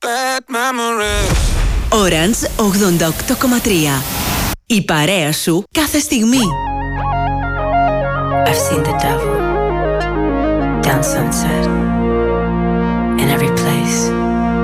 Bad memories. Orange 88,3. Η παρέα σου κάθε στιγμή. I've seen the devil down Sunset in every place.